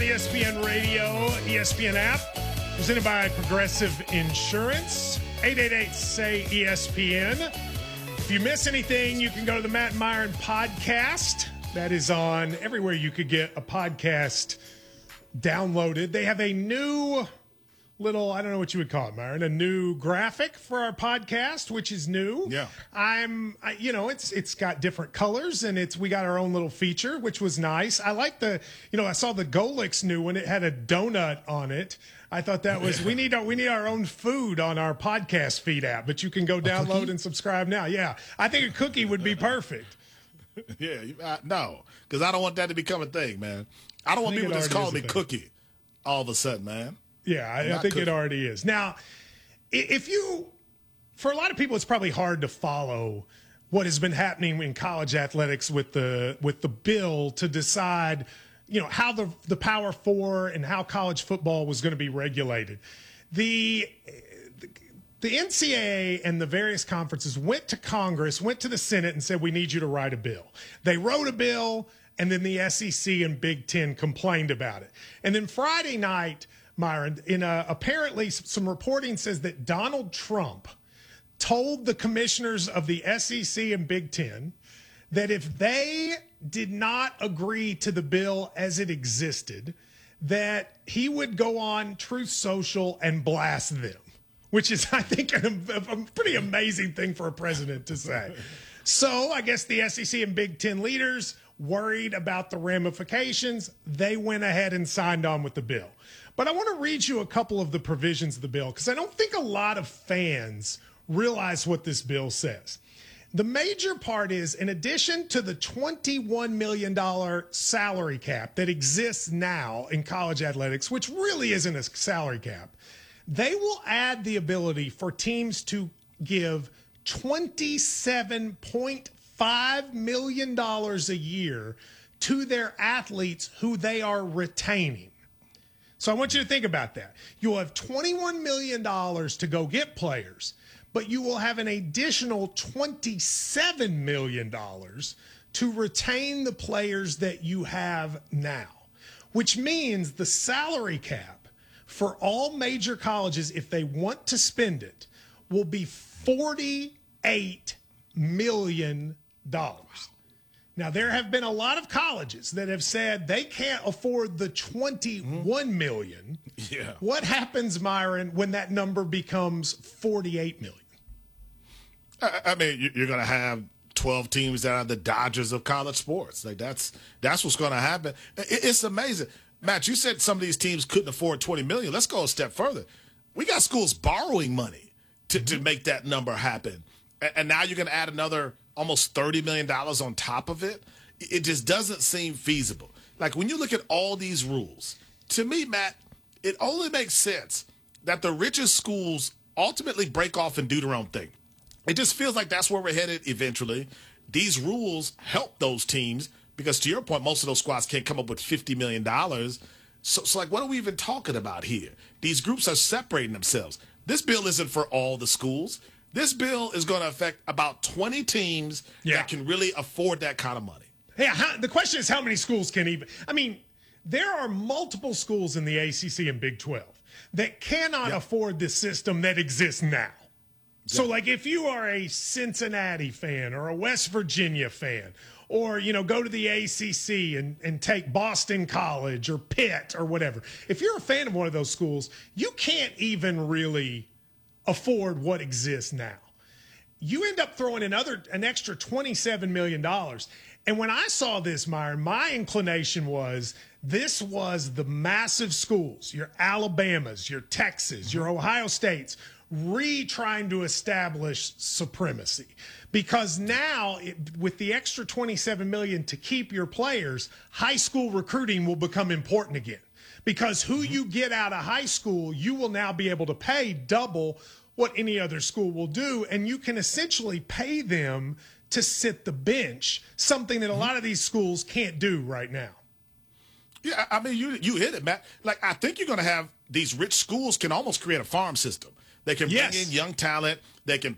ESPN Radio, ESPN app, presented by Progressive Insurance. 888-SAY-ESPN. If you miss anything, you can go to the Matt Myron podcast. That is on everywhere you could get a podcast downloaded. They have a new little, I don't know what you would call it, Myron, a new graphic for our podcast, which is new. Yeah. It's got different colors, and we got our own little feature, which was nice. I like I saw the Golix new one. It had a donut on it. I thought that was, we need our own food on our podcast feed app, but you can go download and subscribe now. Yeah. I think a cookie would be perfect. Yeah, no, because I don't want that to become a thing, man. I don't want people just calling me Cookie all of a sudden, man. Yeah, I think it already is. Now, for a lot of people, it's probably hard to follow what has been happening in college athletics with the bill to decide, how the Power Four and how college football was going to be regulated. The NCAA and the various conferences went to Congress, went to the Senate, and said, we need you to write a bill. They wrote a bill, and then the SEC and Big Ten complained about it. And then Friday night, Myron, apparently some reporting says that Donald Trump told the commissioners of the SEC and Big Ten that if they did not agree to the bill as it existed, that he would go on Truth Social and blast them, which is, I think, a pretty amazing thing for a president to say. So I guess the SEC and Big Ten leaders worried about the ramifications. They went ahead and signed on with the bill. But I want to read you a couple of the provisions of the bill because I don't think a lot of fans realize what this bill says. The major part is, in addition to the $21 million salary cap that exists now in college athletics, which really isn't a salary cap, they will add the ability for teams to give $27.5 million a year to their athletes who they are retaining. So I want you to think about that. You'll have $21 million to go get players, but you will have an additional $27 million to retain the players that you have now, which means the salary cap for all major colleges, if they want to spend it, will be $48 million. Now, there have been a lot of colleges that have said they can't afford the $21 million. Yeah. What happens, Myron, when that number becomes $48 million? I mean, you're going to have 12 teams that are the Dodgers of college sports. Like that's what's going to happen. It's amazing. Matt, you said some of these teams couldn't afford $20 million. Let's go a step further. We got schools borrowing money to make that number happen. And now you're going to add another almost $30 million on top of it. It just doesn't seem feasible. Like when you look at all these rules, to me, Matt, it only makes sense that the richest schools ultimately break off and do their own thing. It just feels like that's where we're headed eventually. These rules help those teams because, to your point, most of those squads can't come up with $50 million. So like, what are we even talking about here? These groups are separating themselves. This bill isn't for all the schools. This bill is going to affect about 20 teams that can really afford that kind of money. Yeah, the question is how many schools can even – I mean, there are multiple schools in the ACC and Big 12 that cannot afford the system that exists now. So, like, if you are a Cincinnati fan or a West Virginia fan or, go to the ACC and take Boston College or Pitt or whatever, if you're a fan of one of those schools, you can't even really afford what exists now. You end up throwing an extra $27 million. And when I saw this, Myron, my inclination was this was the massive schools, your Alabamas, your Texas, your Ohio States, trying to establish supremacy. Because now, with the extra $27 million to keep your players, high school recruiting will become important again. Because who you get out of high school, you will now be able to pay double what any other school will do, and you can essentially pay them to sit the bench, something that a lot of these schools can't do right now. Yeah, I mean, you hit it, Matt. Like, I think you're going to have these rich schools can almost create a farm system. They can bring in young talent. They can